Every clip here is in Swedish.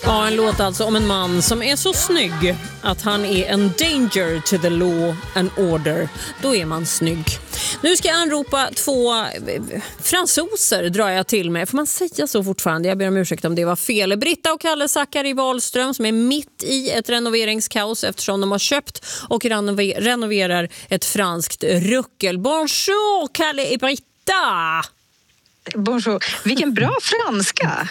Ja, en låt alltså om en man som är så snygg att han är en danger to the law and order. Då är man snygg. Nu ska jag anropa 2 fransoser, drar jag till med. Får man säga så fortfarande? Jag ber om ursäkt om det var fel. Britta och Kalle Zackari Wahlström som är mitt i ett renoveringskaos eftersom de har köpt och renoverar ett franskt ruckel. Bonjour, Kalle och Britta! Bonjour. Vilken bra franska!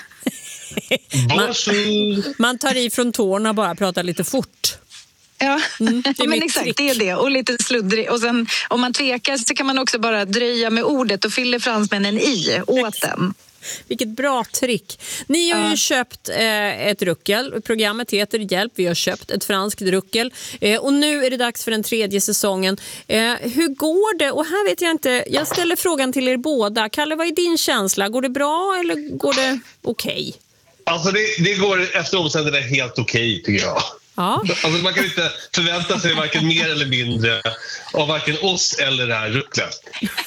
Man tar i från tårna bara, pratar lite fort. Ja, men exakt, trick. det är det. Och lite sluddrig. Och sen om man tvekar så kan man också bara dröja med ordet och fyller fransmännen i åt den. Vilket bra trick. Ni har ju köpt ett ruckel. Programmet heter Hjälp, vi har köpt ett franskt ruckel. Och nu är det dags för den 3:e säsongen. Hur går det? Och här vet jag inte, jag ställer frågan till er båda. Kalle, vad är din känsla? Går det bra eller går det okej? Alltså det går efter omständigheterna helt okej, tycker jag. Ja. Alltså man kan inte förvänta sig varken mer eller mindre av varken oss eller det här rucklet.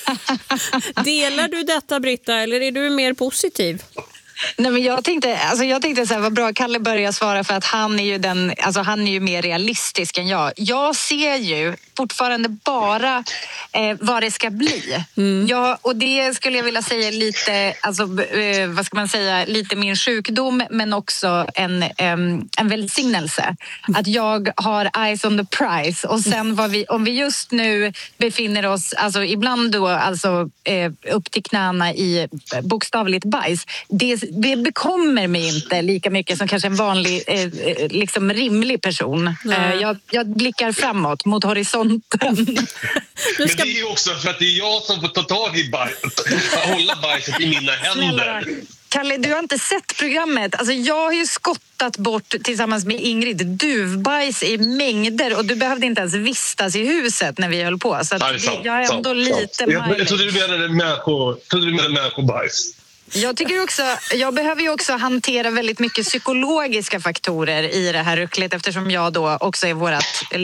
Delar du detta, Britta, eller är du mer positiv? Nej, men jag tänkte så här, vad bra Kalle börjar svara, för att han är ju mer realistisk än jag. Jag ser ju fortfarande bara vad det ska bli. Och det skulle jag vilja säga lite, vad ska man säga, lite min sjukdom, men också en välsignelse. Att jag har eyes on the prize, och sen om vi just nu befinner oss, alltså ibland då, upp till knäna i bokstavligt bajs, det bekommer mig inte lika mycket som kanske en vanlig liksom rimlig person. Jag blickar framåt mot horisonten. Men det är ju också för att det är jag som får ta tag i bajset, hålla bajset i mina händer. Kalle, du har inte sett programmet. Alltså, jag har ju skottat bort tillsammans med Ingrid duvbajs i mängder, och du behövde inte ens vistas i huset när vi höll på. Så jag är ändå lite... Jag trodde du menade människobajs. Jag behöver ju också hantera väldigt mycket psykologiska faktorer i det här rucklet, eftersom jag då också är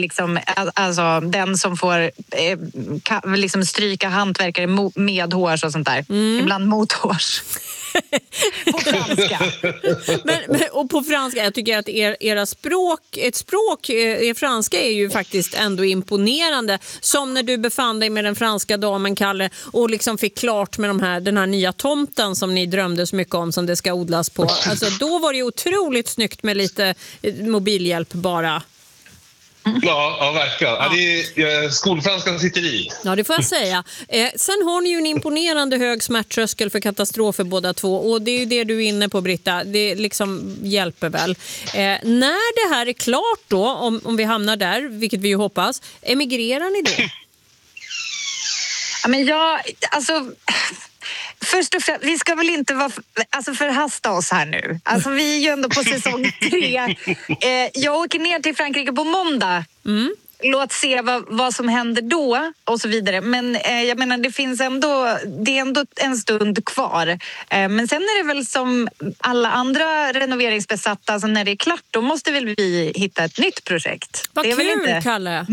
den som får liksom stryka hantverkare med hårs och sånt där. Ibland mot hårs. På franska. Och på franska, jag tycker att er franska är ju faktiskt ändå imponerande. Som när du befann dig med den franska damen, Kalle, och liksom fick klart med den här nya tomten som ni drömde så mycket om, som det ska odlas på. Alltså, då var det ju otroligt snyggt med lite mobilhjälp bara. Ja, verkligen. Ja. Det är skolfranskan sitter i. Ja, det får jag säga. Sen har ni ju en imponerande hög smärttröskel för katastrofer båda två. Och det är ju det du är inne på, Britta. Det liksom hjälper väl. När det här är klart då, om vi hamnar där, vilket vi ju hoppas, emigrerar ni då? Ja, men först och främst, vi ska väl inte förhasta oss här nu. Alltså, vi är ju ändå på säsong 3. Jag åker ner till Frankrike på måndag. Låt se vad som händer då och så vidare. Men jag menar, det är ändå en stund kvar. Men sen är det väl som alla andra renoveringsbesatta, alltså när det är klart, då måste väl vi hitta ett nytt projekt. Vad det är kul, väl inte... Kalle!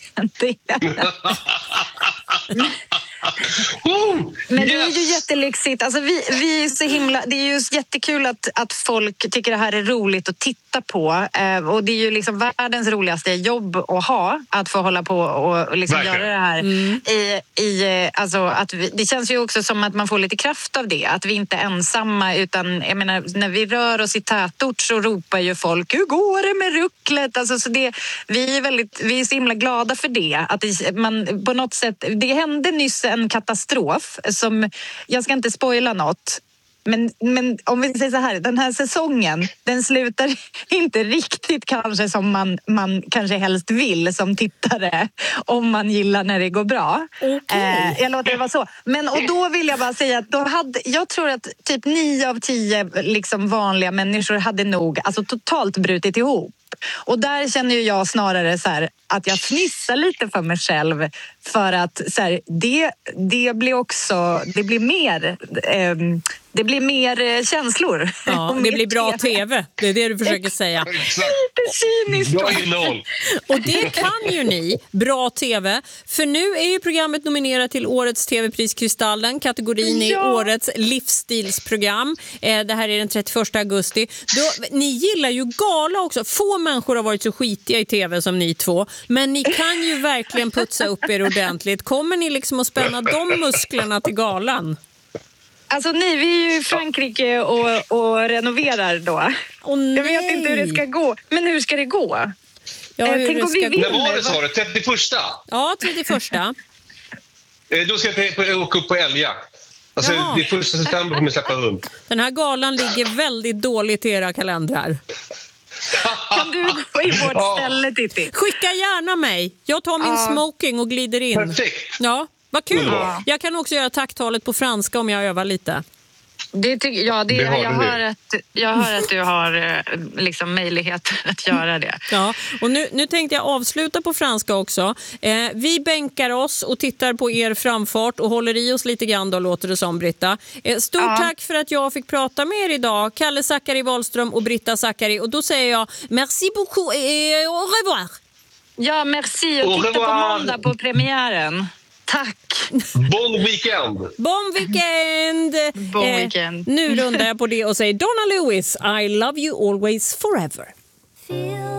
Men det är ju jättelyxigt. Alltså vi är så himla, det är ju jättekul att folk tycker det här är roligt att titta på. Och det är ju liksom världens roligaste jobb att ha, att få hålla på och liksom göra det här. Det känns ju också som att man får lite kraft av det. Att vi inte är ensamma, utan jag menar, när vi rör oss i tätort så ropar ju folk, hur går det med rucklet? Alltså, så vi är så himla glada för det. Att man på något sätt, det hände nyss en katastrof som, jag ska inte spoila något, men om vi säger så här, den här säsongen, den slutar inte riktigt kanske som man kanske helst vill som tittare, om man gillar när det går bra. Okay. Jag låter det vara så. Och då vill jag bara säga att jag tror att typ 9 av 10 liksom vanliga människor hade nog totalt brutit ihop. Och där känner ju jag snarare så här, att jag fnissar lite för mig själv, för att så här, det blir mer känslor. Ja, det blir bra tv. Det är det du försöker säga. Lite cyniskt. Bra innehåll. Och det kan ju ni, bra tv. För nu är ju programmet nominerat till årets tv-pris Kristallen. Kategorin är årets livsstilsprogram. Det här är den 31 augusti. Ni gillar ju gala också. Få människor har varit så skitiga i tv som ni två. Men ni kan ju verkligen putsa upp er ordentligt. Kommer ni liksom att spänna de musklerna till galan? Alltså nej, vi är ju i Frankrike och renoverar då. Jag vet inte hur det ska gå. Men hur ska det gå? Ja, tänk om vi vinner. När var det, sa du? 31? Ja, 31. Då ska jag åka upp på älgjakt. Alltså, det är 1 september kommer jag släppa hund. Den här galan ligger väldigt dåligt i era kalendrar. Kan du gå i vårt ställe, Titti? Skicka gärna mig. Jag tar min smoking och glider in. Perfekt. Ja, vad kul. Underbar. Jag kan också göra tacktalet på franska om jag övar lite. Jag hör att du har liksom möjlighet att göra det. Ja, och nu tänkte jag avsluta på franska också. Vi bänkar oss och tittar på er framfart och håller i oss lite grann då, låter det som, Britta. Stort tack för att jag fick prata med er idag. Kalle Zackari Wahlström och Britta Zackari. Och då säger jag merci beaucoup et au revoir. Ja, merci. Och titta på måndag på premiären. Tack. Bon weekend. Bon weekend. Bon weekend. Nu rundar jag på det och säger Donna Lewis, I love you always forever.